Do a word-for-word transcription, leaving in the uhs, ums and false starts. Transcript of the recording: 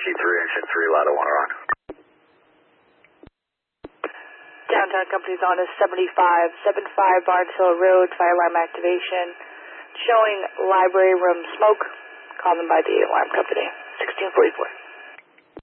Whiskey three, Action three, Lotto one Rock. Downtown company's on is seventy-five seventy-five Barnes Hill Road, fire alarm activation. Showing library room smoke. Call them by the alarm company. sixteen forty-four.